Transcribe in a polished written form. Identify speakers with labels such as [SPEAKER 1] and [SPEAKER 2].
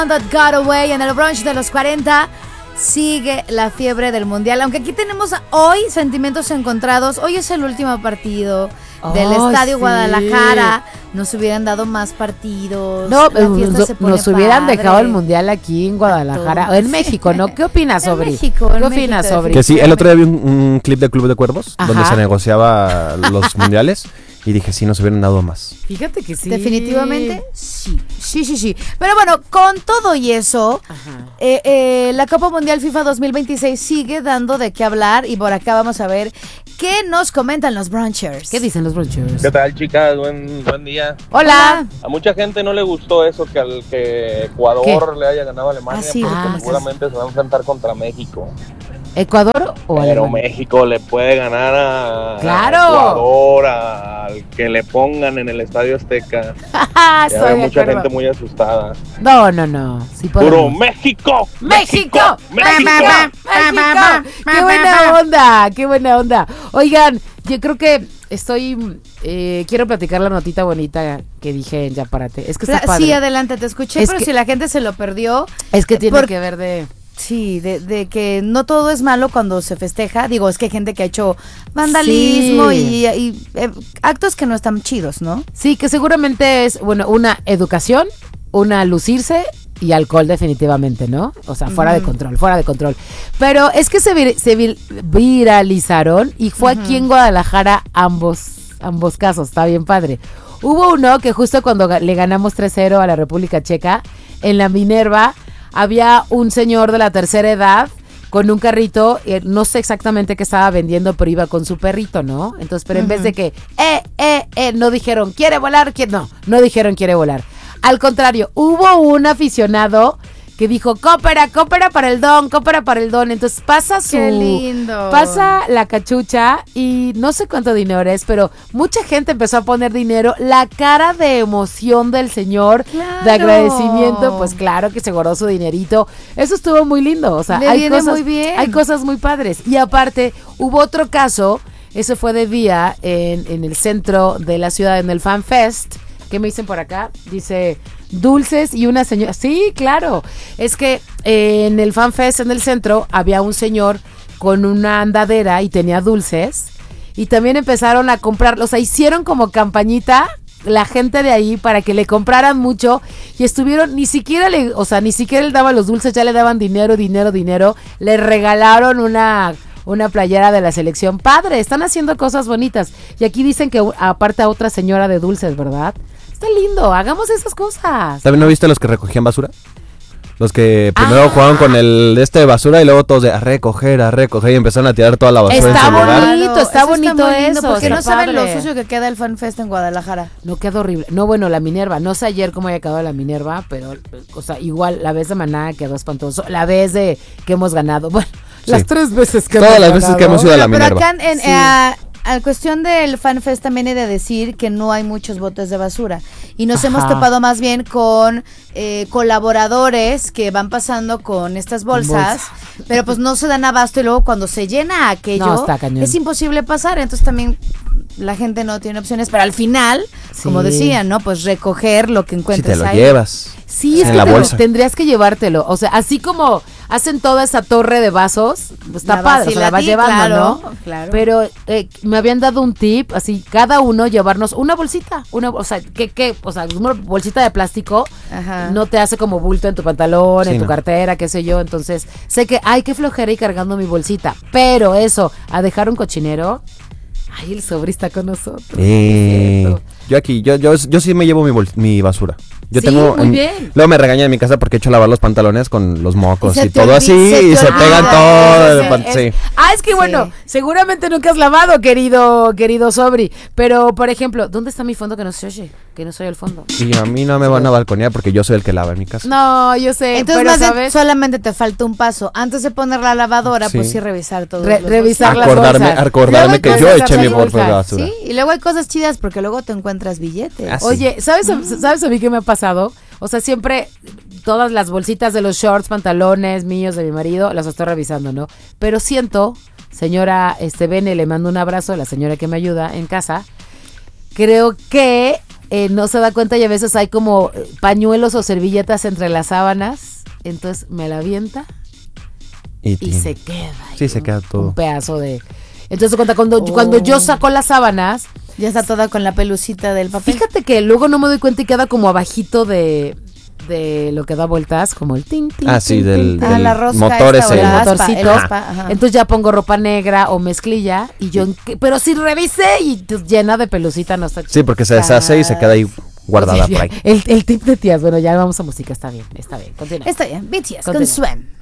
[SPEAKER 1] That Got Away en el brunch de los 40. Sigue la fiebre del mundial. Aunque aquí tenemos hoy sentimientos encontrados. Hoy es el último partido del Estadio Guadalajara. Nos hubieran dado más partidos.
[SPEAKER 2] No, nos hubieran dejado el mundial aquí en Guadalajara. En México, ¿no? ¿Qué opinas, Sobri? ¿Qué opinas, Sobri?
[SPEAKER 3] Que sí, el otro día vi un clip de Club de Cuervos. Ajá. Donde se negociaba los mundiales. Y dije, sí, nos hubieran dado más.
[SPEAKER 2] Fíjate que sí.
[SPEAKER 1] Definitivamente, sí. Pero bueno, con todo y eso, la Copa Mundial FIFA 2026 sigue dando de qué hablar. Y por acá vamos a ver qué nos comentan los brunchers.
[SPEAKER 2] ¿Qué dicen los brunchers?
[SPEAKER 4] ¿Qué tal, chicas? Buen día.
[SPEAKER 2] Hola.
[SPEAKER 4] A mucha gente no le gustó eso, que Ecuador le haya ganado a Alemania, porque seguramente se va a enfrentar contra México.
[SPEAKER 2] ¿Ecuador o
[SPEAKER 4] Pero
[SPEAKER 2] Alemania?
[SPEAKER 4] México le puede ganar a Ecuador, al que le pongan en el Estadio Azteca. Ya hay mucha gente muy asustada.
[SPEAKER 2] No. Sí,
[SPEAKER 4] ¡Puro México!
[SPEAKER 2] ¡México! ¡Qué buena onda! Oigan, yo creo que quiero platicar la notita bonita que dije en Ya Párate. Es que está padre.
[SPEAKER 1] Sí, adelante, te escuché, pero si la gente se lo perdió.
[SPEAKER 2] Es que tiene que ver de...
[SPEAKER 1] Sí, de que no todo es malo cuando se festeja. Digo, es que hay gente que ha hecho vandalismo y actos que no están chidos, ¿no?
[SPEAKER 2] Sí, que seguramente es, bueno, una educación, una lucirse y alcohol definitivamente, ¿no? O sea, fuera de control. Pero es que se viralizaron y fue aquí en Guadalajara ambos casos, está bien padre. Hubo uno que justo cuando le ganamos 3-0 a la República Checa, en la Minerva, había un señor de la tercera edad con un carrito, no sé exactamente qué estaba vendiendo, pero iba con su perrito, ¿no? Entonces, pero en vez de que, no dijeron, ¿quiere volar? No dijeron, quiere volar. Al contrario, hubo un aficionado que dijo, coopera para el don. Entonces
[SPEAKER 1] ¡Qué lindo!
[SPEAKER 2] Pasa la cachucha y no sé cuánto dinero es, pero mucha gente empezó a poner dinero. La cara de emoción del señor, de agradecimiento, pues claro que se guardó su dinerito. Eso estuvo muy lindo, o sea, hay cosas muy padres. Y aparte, hubo otro caso, eso fue de día en el centro de la ciudad, en el Fan Fest. ¿Qué me dicen por acá? Dice... dulces y una señora. Sí, claro. Es que en el Fan Fest en el centro había un señor con una andadera y tenía dulces. Y también empezaron a comprar, o sea, hicieron como campañita la gente de ahí para que le compraran mucho. Y estuvieron, ni siquiera le daban los dulces, ya le daban dinero. Le regalaron una playera de la selección. Padre, están haciendo cosas bonitas. Y aquí dicen que aparte a otra señora de dulces, ¿verdad? Está lindo, hagamos esas cosas.
[SPEAKER 3] ¿También no viste los que recogían basura? Los que primero jugaban con el de basura y luego todos de a recoger y empezaron a tirar toda la basura en su lugar.
[SPEAKER 2] Está bonito eso.
[SPEAKER 1] Porque no saben lo sucio que queda el Fan Fest en Guadalajara.
[SPEAKER 2] No, queda horrible. No, bueno, la Minerva, no sé ayer cómo haya quedado la Minerva, pero, o sea, igual la vez de Maná quedó espantoso. La vez de que hemos ganado, bueno, las 3 veces que
[SPEAKER 3] todas las veces que hemos ido a la Minerva.
[SPEAKER 1] Pero acá a cuestión del Fan Fest también he de decir que no hay muchos botes de basura y nos hemos topado más bien con colaboradores que van pasando con estas bolsas, pero pues no se dan abasto y luego cuando se llena aquello es imposible pasar, entonces también la gente no tiene opciones, pero al final, como decían, ¿no? Pues recoger lo que encuentres
[SPEAKER 3] ahí. Si te lo
[SPEAKER 1] ahí.
[SPEAKER 3] llevas.
[SPEAKER 2] Sí, es que tendrías que llevártelo. O sea, así como hacen toda esa torre de vasos, pues está padre, o sea, la vas llevando, ¿no?
[SPEAKER 1] Claro.
[SPEAKER 2] Pero me habían dado un tip, así, cada uno llevarnos una bolsita, o sea, una bolsita de plástico no te hace como bulto en tu pantalón, en tu cartera, qué sé yo. Entonces, sé que, qué flojera ir cargando mi bolsita, pero eso, a dejar un cochinero... Ay, el Sobri está con nosotros.
[SPEAKER 3] Yo sí me llevo mi basura. Yo tengo
[SPEAKER 2] muy bien.
[SPEAKER 3] Luego me regañan en mi casa porque he hecho lavar los pantalones con los mocos y todo así y se pegan todo.
[SPEAKER 2] Es que bueno, seguramente nunca has lavado, querido Sobri. Pero, por ejemplo, ¿dónde está mi fondo que no se oye? Que no soy el fondo.
[SPEAKER 3] Y a mí no me van a balconear porque yo soy el que lava en mi casa.
[SPEAKER 2] No, yo sé.
[SPEAKER 1] Entonces, pero, ¿sabes? Solamente te falta un paso. Antes de poner la lavadora, pues sí revisar todo.
[SPEAKER 2] Revisar las bolsas.
[SPEAKER 3] Acordarme que yo eché mi bolsa de basura.
[SPEAKER 1] Sí, y luego hay cosas chidas porque luego te encuentras billetes.
[SPEAKER 2] Oye, ¿sabes a mí qué me ha pasado? O sea, siempre todas las bolsitas de los shorts, pantalones míos, de mi marido, las estoy revisando, ¿no? Pero siento, señora Bene, le mando un abrazo a la señora que me ayuda en casa. Creo que no se da cuenta y a veces hay como pañuelos o servilletas entre las sábanas. Entonces me la avienta y se queda.
[SPEAKER 3] Sí, se queda todo.
[SPEAKER 2] Un pedazo de... Entonces cuando yo saco las sábanas...
[SPEAKER 1] Ya está toda con la pelucita del papel.
[SPEAKER 2] Fíjate que luego no me doy cuenta y queda como abajito de lo que da vueltas, como el ting, ting.
[SPEAKER 3] Sí, del
[SPEAKER 1] la rosca
[SPEAKER 3] motor ese.
[SPEAKER 2] El motorcito.
[SPEAKER 1] Ajá.
[SPEAKER 2] Entonces ya pongo ropa negra o mezclilla y yo... Pero si revisé y llena de pelucita no está chido.
[SPEAKER 3] Sí, porque se deshace y se queda ahí guardada por ahí.
[SPEAKER 2] El tip de tías, bueno, ya vamos a música, está bien, continúa.
[SPEAKER 1] Está bien, BTS con Swen.